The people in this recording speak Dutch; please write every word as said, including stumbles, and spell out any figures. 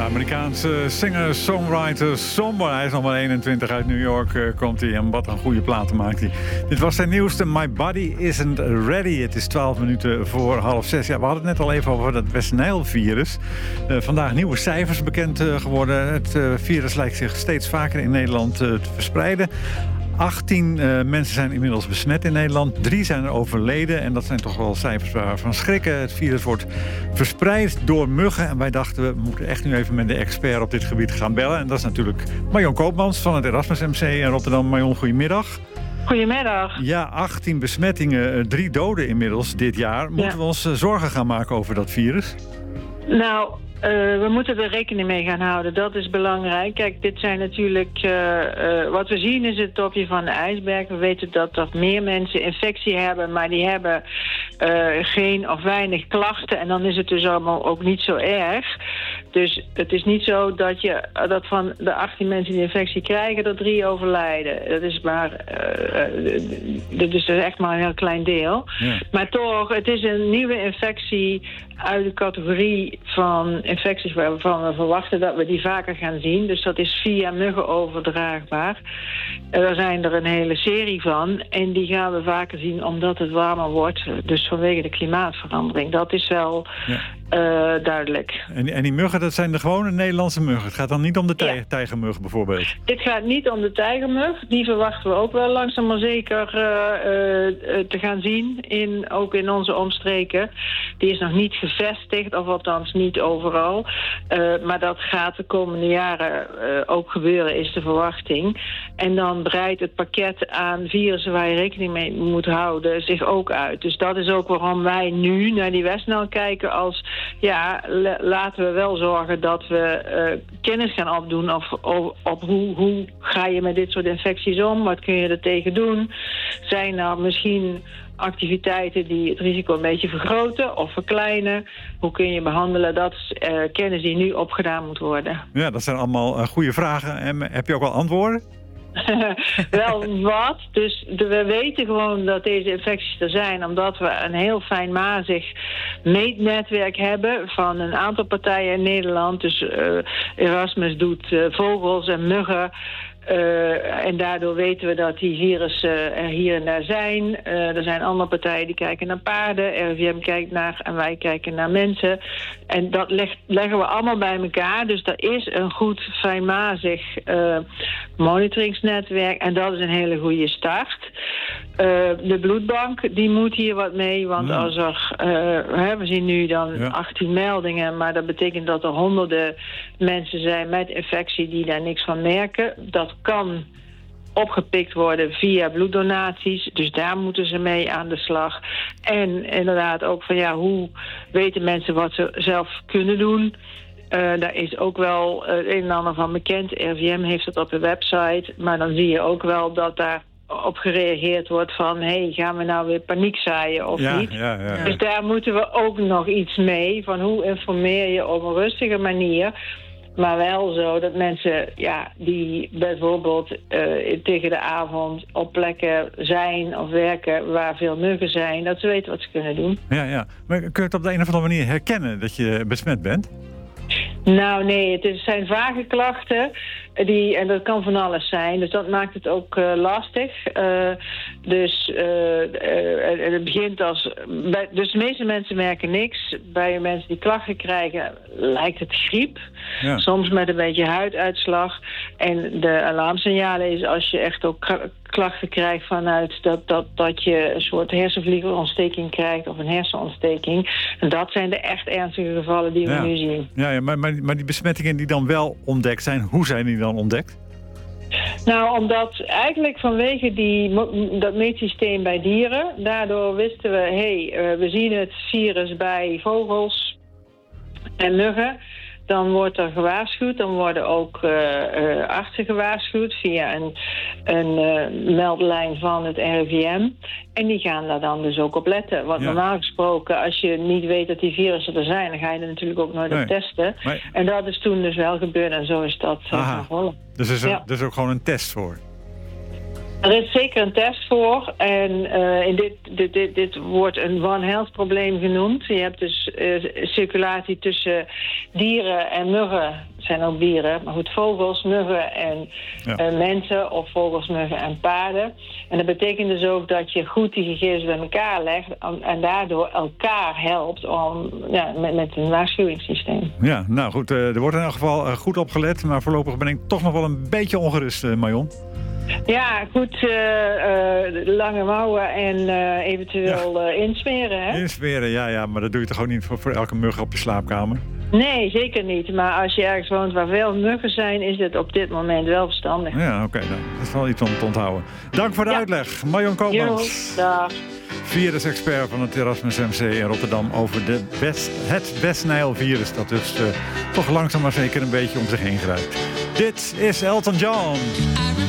Amerikaanse singer-songwriter Somber. Hij is nog maar eenentwintig, uit New York uh, komt hij. En wat een goede platen maakt hij. Dit was zijn nieuwste, My Body Isn't Ready. Het is twaalf minuten voor half zes. Ja, we hadden het net al even over dat West Nile-virus. Uh, vandaag nieuwe cijfers bekend uh, geworden. Het uh, virus lijkt zich steeds vaker in Nederland uh, te verspreiden. achttien uh, mensen zijn inmiddels besmet in Nederland. Drie zijn er overleden. En dat zijn toch wel cijfers waarvan schrikken. Het virus wordt verspreid door muggen. En wij dachten, we moeten echt nu even met de expert op dit gebied gaan bellen. En dat is natuurlijk Marion Koopmans van het Erasmus M C in Rotterdam. Marion, goedemiddag. Goedemiddag. Ja, achttien besmettingen, drie doden inmiddels dit jaar. Moeten ja. we ons zorgen gaan maken over dat virus? Nou... Uh, we moeten er rekening mee gaan houden, dat is belangrijk. Kijk, dit zijn natuurlijk... Uh, uh, wat we zien is het topje van de ijsberg. We weten dat er meer mensen infectie hebben, maar die hebben uh, geen of weinig klachten. En dan is het dus allemaal ook niet zo erg. Dus het is niet zo dat, je, dat van de achttien mensen die infectie krijgen, er drie overlijden. Dat is maar... Uh, uh, dus dat is echt maar een heel klein deel. Ja. Maar toch, het is een nieuwe infectie uit de categorie van infecties waarvan we verwachten dat we die vaker gaan zien. Dus dat is via muggen overdraagbaar. Er zijn er een hele serie van. En die gaan we vaker zien omdat het warmer wordt. Dus vanwege de klimaatverandering. Dat is wel ja. uh, duidelijk. En, en die muggen, dat zijn de gewone Nederlandse muggen. Het gaat dan niet om de tij- ja. tijgermug bijvoorbeeld? Dit gaat niet om de tijgermug. Die verwachten we ook wel langzaam maar zeker uh, uh, te gaan zien. In, ook in onze omstreken. Die is nog niet gevestigd, of althans niet overal. Uh, maar dat gaat de komende jaren uh, ook gebeuren, is de verwachting. En dan breidt het pakket aan virussen waar je rekening mee moet houden zich ook uit. Dus dat is ook waarom wij nu naar die West Nile kijken als... ja, le- laten we wel zorgen dat we uh, kennis gaan opdoen of, of, op hoe, hoe ga je met dit soort infecties om? Wat kun je er tegen doen? Zijn er misschien activiteiten die het risico een beetje vergroten of verkleinen? Hoe kun je behandelen? Dat is uh, kennis die nu opgedaan moet worden. Ja, dat zijn allemaal uh, goede vragen. En heb je ook al antwoorden? Wel wat. Dus de, we weten gewoon dat deze infecties er zijn, omdat we een heel fijnmazig meetnetwerk hebben van een aantal partijen in Nederland. Dus uh, Erasmus doet uh, vogels en muggen. Uh, en daardoor weten we dat die virussen er hier en daar zijn. Uh, er zijn andere partijen die kijken naar paarden. R I V M kijkt naar en wij kijken naar mensen. En dat leg, leggen we allemaal bij elkaar. Dus er is een goed, fijnmazig uh, monitoringsnetwerk. En dat is een hele goede start. Uh, de bloedbank, die moet hier wat mee. Want ja. als er... Uh, hè, we zien nu dan ja. achttien meldingen. Maar dat betekent dat er honderden mensen zijn met infectie die daar niks van merken. Dat kan opgepikt worden via bloeddonaties. Dus daar moeten ze mee aan de slag. En inderdaad ook van ja, hoe weten mensen wat ze zelf kunnen doen? Uh, daar is ook wel uh, het een en ander van bekend. R I V M heeft het op de website. Maar dan zie je ook wel dat daar op gereageerd wordt van... hé, hey, gaan we nou weer paniek zaaien of ja, niet? Ja, ja. Dus daar moeten we ook nog iets mee. Van hoe informeer je op een rustige manier... Maar wel zo dat mensen ja, die bijvoorbeeld uh, tegen de avond op plekken zijn of werken waar veel muggen zijn, dat ze weten wat ze kunnen doen. Ja, ja. Maar kun je het op de een of andere manier herkennen dat je besmet bent? Nou nee, het is, zijn vage klachten die, en dat kan van alles zijn. Dus dat maakt het ook uh, lastig. Uh, dus uh, uh, het begint als... Bij, dus de meeste mensen merken niks. Bij mensen die klachten krijgen lijkt het griep. Ja. Soms met een beetje huiduitslag. En de alarmsignalen is als je echt ook klachten krijgt vanuit dat, dat, dat je een soort hersenvliegerontsteking krijgt of een hersenontsteking. En dat zijn de echt ernstige gevallen die we ja. nu zien. Ja, ja maar, maar, maar die besmettingen die dan wel ontdekt zijn, hoe zijn die dan ontdekt? Nou, omdat eigenlijk vanwege die, dat meetsysteem bij dieren, daardoor wisten we, hé, hey, uh, we zien het virus bij vogels en muggen. Dan wordt er gewaarschuwd. Dan worden ook uh, uh, artsen gewaarschuwd via een, een uh, meldlijn van het R I V M. En die gaan daar dan dus ook op letten. Want ja. normaal gesproken, als je niet weet dat die virussen er zijn, dan ga je er natuurlijk ook nooit nee. op testen. Maar... En dat is toen dus wel gebeurd en zo is dat uh, gaan rollen. Dus er is, ja. er is ook gewoon een test voor? Er is zeker een test voor. En uh, in dit, dit, dit, dit wordt een One Health probleem genoemd. Je hebt dus uh, circulatie tussen dieren en muggen. zijn ook dieren. Maar goed, vogels, muggen en ja. uh, mensen of vogels, muggen en paarden. En dat betekent dus ook dat je goed die gegevens bij elkaar legt en, en daardoor elkaar helpt om, ja, met, met een waarschuwingssysteem. Ja, nou goed, uh, er wordt in elk geval uh, goed opgelet, maar voorlopig ben ik toch nog wel een beetje ongerust, uh, Marion. Ja, goed, uh, uh, lange mouwen en uh, eventueel ja. uh, insmeren, hè? Insmeren, ja, ja, maar dat doe je toch ook niet voor, voor elke mug op je slaapkamer? Nee, zeker niet. Maar als je ergens woont waar veel muggen zijn, is het op dit moment wel verstandig. Ja, oké, okay, nou, dat is wel iets om te onthouden. Dank voor de ja. uitleg, Marion Koopmans. Jo, dag. Virus-expert van het Erasmus M C in Rotterdam over de West, het West-Nijl-virus. Dat dus uh, toch langzaam maar zeker een beetje om zich heen grijpt. Dit is Elton John.